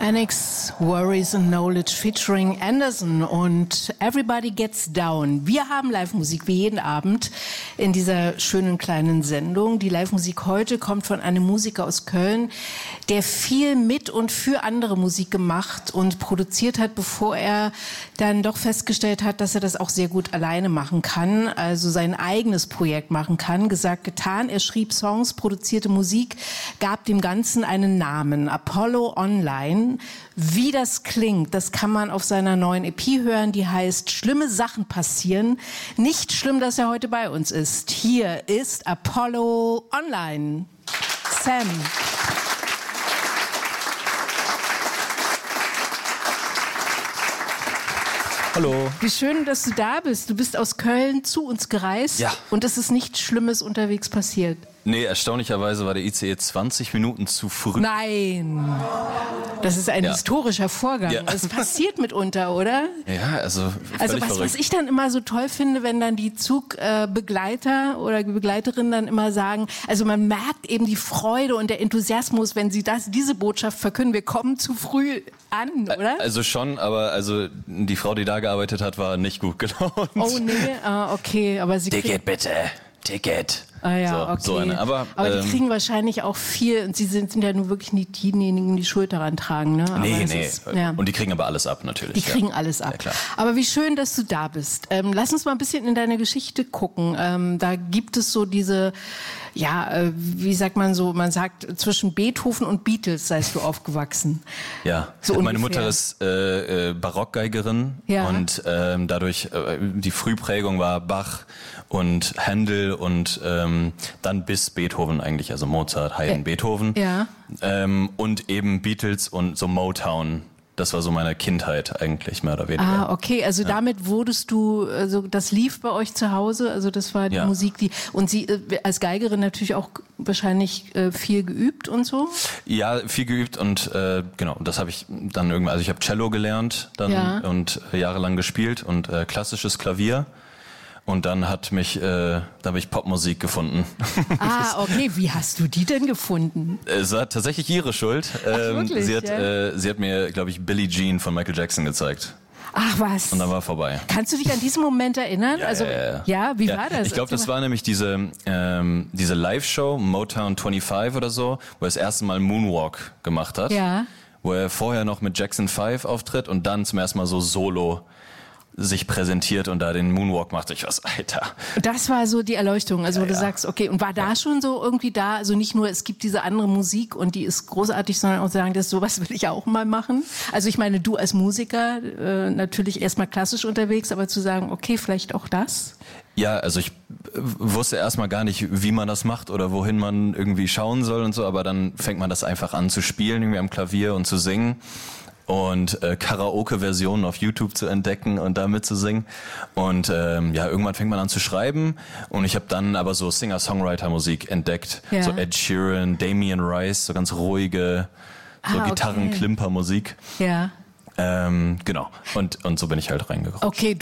Annex, Worries and Knowledge featuring Anderson und Everybody Gets Down. Wir haben Live-Musik wie jeden Abend in dieser schönen kleinen Sendung. Die Live-Musik heute kommt von einem Musiker aus Köln, der viel mit und für andere Musik gemacht und produziert hat, bevor er dann doch festgestellt hat, dass er das auch sehr gut alleine machen kann, also sein eigenes Projekt machen kann. Gesagt, getan. Er schrieb Songs, produzierte Musik, gab dem Ganzen einen Namen, Apollo Online. Wie das klingt, das kann man auf seiner neuen EP hören, die heißt Schlimme Sachen passieren. Nicht schlimm, dass er heute bei uns ist. Hier ist Apollo Online. Sam. Hallo. Wie schön, dass du da bist. Du bist aus Köln zu uns gereist. Ja. Und es ist nichts Schlimmes unterwegs passiert. Nee, erstaunlicherweise war der ICE 20 Minuten zu früh. Nein. Das ist ein historischer Vorgang. Ja. Das passiert mitunter, oder? Ja, also völlig verrückt. Was ich dann immer so toll finde, wenn dann die Zugbegleiter oder Begleiterinnen dann immer sagen, also man merkt eben die Freude und der Enthusiasmus, wenn sie diese Botschaft verkünden, wir kommen zu früh an, oder? Also schon, aber also die Frau, die da gearbeitet hat, war nicht gut gelaunt. Oh nee, okay, aber sie Ticket bitte, Ticket. Ah ja, okay. So eine. Aber die kriegen wahrscheinlich auch viel, und sie sind ja nur wirklich nicht diejenigen, die Schuld daran tragen. Ne? Nee. Und die kriegen aber alles ab, natürlich. Die kriegen alles ab. Ja, klar. Aber wie schön, dass du da bist. Lass uns mal ein bisschen in deine Geschichte gucken. Da gibt es so diese, wie sagt man so, man sagt, zwischen Beethoven und Beatles seist du aufgewachsen. Ja, so meine ungefähr. Mutter ist Barockgeigerin und dadurch, die Frühprägung war Bach und Händel und dann bis Beethoven eigentlich, also Mozart, Haydn, Beethoven. Ja. Und eben Beatles und so Motown. Das war so meine Kindheit eigentlich, mehr oder weniger. Ah, okay. Also damit wurdest du, also das lief bei euch zu Hause, also das war die Musik, und sie als Geigerin natürlich auch wahrscheinlich viel geübt und so? Ja, viel geübt und genau, das habe ich dann irgendwann, also ich habe Cello gelernt dann und jahrelang gespielt und klassisches Klavier. Und dann da habe ich Popmusik gefunden. Ah, okay. Wie hast du die denn gefunden? Es war tatsächlich ihre Schuld. Wirklich? Sie hat mir, glaube ich, Billie Jean von Michael Jackson gezeigt. Ach was. Und dann war vorbei. Kannst du dich an diesen Moment erinnern? Wie war das? Ich glaube, das war nämlich diese Live-Show, Motown 25 oder so, wo er das erste Mal Moonwalk gemacht hat. Ja. Wo er vorher noch mit Jackson 5 auftritt und dann zum ersten Mal so solo sich präsentiert und da den Moonwalk macht. Ich was, Alter. Das war so die Erleuchtung, also wo du sagst, okay, und war da schon so irgendwie da, also nicht nur, es gibt diese andere Musik und die ist großartig, sondern auch sagen, das sowas will ich auch mal machen. Also ich meine, du als Musiker, natürlich erstmal klassisch unterwegs, aber zu sagen, okay, vielleicht auch das? Ja, also ich wusste erstmal gar nicht, wie man das macht oder wohin man irgendwie schauen soll und so, aber dann fängt man das einfach an zu spielen, irgendwie am Klavier und zu singen. Und Karaoke-Versionen auf YouTube zu entdecken und da mitzusingen. Und irgendwann fängt man an zu schreiben. Und ich habe dann aber so Singer-Songwriter-Musik entdeckt. Ja. So Ed Sheeran, Damien Rice, so ganz ruhige, so Gitarren-Klimper-Musik. Ja. Genau. Und so bin ich halt reingekommen. Okay,